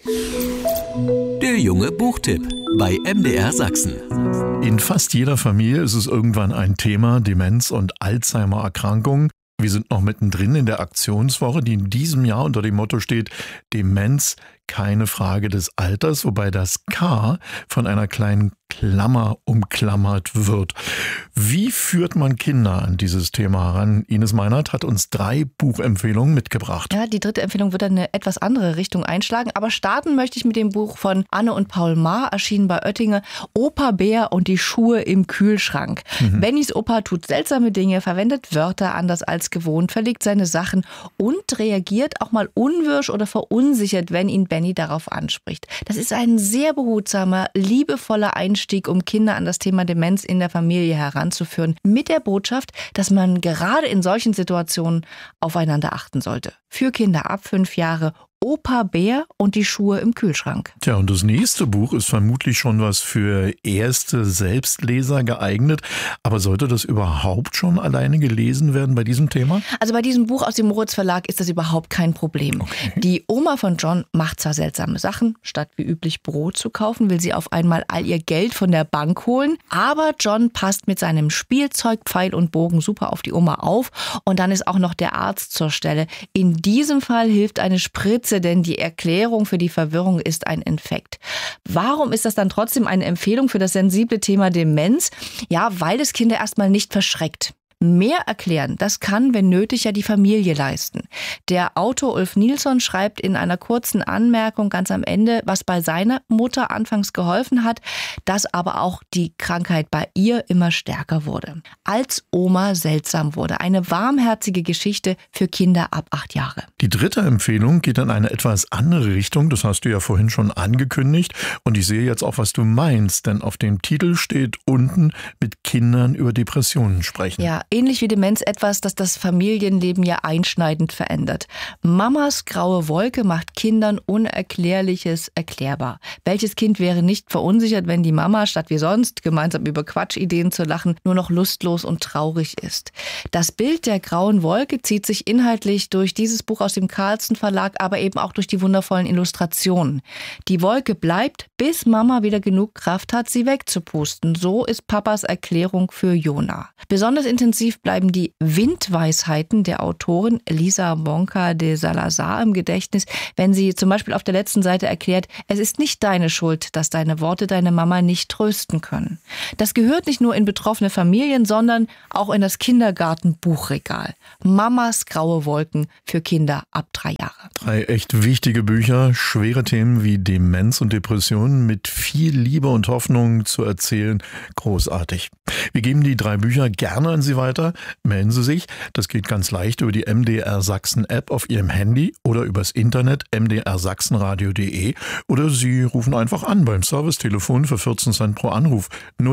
Der junge Buchtipp bei MDR Sachsen. In fast jeder Familie ist es irgendwann ein Thema, Demenz und Alzheimer-Erkrankungen. Wir sind noch mittendrin in der Aktionswoche, die in diesem Jahr unter dem Motto steht: Demenz, keine Frage des Alters, wobei das K von einer kleinen Klammer umklammert wird. Wie führt man Kinder an dieses Thema heran? Ines Meinert hat uns 3 Buchempfehlungen mitgebracht. Ja, die dritte Empfehlung wird dann eine etwas andere Richtung einschlagen. Aber starten möchte ich mit dem Buch von Anne und Paul Maar, erschienen bei Oettinger, Opa Bär und die Schuhe im Kühlschrank. Bennys Opa tut seltsame Dinge, verwendet Wörter anders als gewohnt, verlegt seine Sachen und reagiert auch mal unwirsch oder verunsichert, wenn ihn Benny darauf anspricht. Das ist ein sehr behutsamer, liebevoller Einstieg, um Kinder an das Thema Demenz in der Familie heranzuführen, mit der Botschaft, dass man gerade in solchen Situationen aufeinander achten sollte. Für Kinder ab 5 Jahre, Opa Bär und die Schuhe im Kühlschrank. Tja, und das nächste Buch ist vermutlich schon was für erste Selbstleser geeignet. Aber sollte das überhaupt schon alleine gelesen werden bei diesem Thema? Also bei diesem Buch aus dem Moritz Verlag ist das überhaupt kein Problem. Okay. Die Oma von John macht zwar seltsame Sachen. Statt wie üblich Brot zu kaufen, will sie auf einmal all ihr Geld von der Bank holen. Aber John passt mit seinem Spielzeug, Pfeil und Bogen super auf die Oma auf. Und dann ist auch noch der Arzt zur Stelle. In diesem Fall hilft eine Spritze, denn die Erklärung für die Verwirrung ist ein Infekt. Warum ist das dann trotzdem eine Empfehlung für das sensible Thema Demenz? Ja, weil es Kinder erstmal nicht verschreckt. Mehr erklären, das kann, wenn nötig, ja die Familie leisten. Der Autor Ulf Nilsson schreibt in einer kurzen Anmerkung ganz am Ende, was bei seiner Mutter anfangs geholfen hat, dass aber auch die Krankheit bei ihr immer stärker wurde. Als Oma seltsam wurde. Eine warmherzige Geschichte für Kinder ab 8 Jahre. Die dritte Empfehlung geht in eine etwas andere Richtung. Das hast du ja vorhin schon angekündigt. Und ich sehe jetzt auch, was du meinst. Denn auf dem Titel steht unten: mit Kindern über Depressionen sprechen. Ja, ähnlich wie Demenz etwas, das das Familienleben ja einschneidend verändert. Mamas graue Wolke macht Kindern Unerklärliches erklärbar. Welches Kind wäre nicht verunsichert, wenn die Mama, statt wie sonst gemeinsam über Quatschideen zu lachen, nur noch lustlos und traurig ist? Das Bild der grauen Wolke zieht sich inhaltlich durch dieses Buch aus dem Carlsen Verlag, aber eben auch durch die wundervollen Illustrationen. Die Wolke bleibt, bis Mama wieder genug Kraft hat, sie wegzupusten. So ist Papas Erklärung für Jona. Besonders intensiv bleiben die Windweisheiten der Autorin Lisa Bonca de Salazar im Gedächtnis, wenn sie zum Beispiel auf der letzten Seite erklärt: Es ist nicht deine Schuld, dass deine Worte deine Mama nicht trösten können. Das gehört nicht nur in betroffene Familien, sondern auch in das Kindergartenbuchregal. Mamas graue Wolken für Kinder ab 3 Jahre. 3 echt wichtige Bücher, schwere Themen wie Demenz und Depressionen mit viel Liebe und Hoffnung zu erzählen. Großartig. Wir geben die 3 Bücher gerne an Sie weiter. Melden Sie sich. Das geht ganz leicht über die MDR Sachsen App auf Ihrem Handy oder übers Internet mdrsachsenradio.de oder Sie rufen einfach an beim Servicetelefon für 14 Cent pro Anruf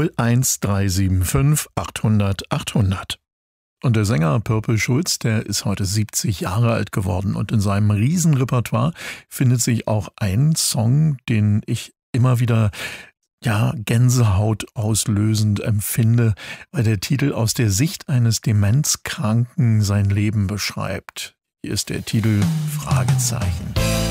01375 800 800. Und der Sänger Purple Schulz, der ist heute 70 Jahre alt geworden und in seinem Riesenrepertoire findet sich auch ein Song, den ich immer wieder Gänsehaut auslösend empfinde, weil der Titel aus der Sicht eines Demenzkranken sein Leben beschreibt. Hier ist der Titel Fragezeichen.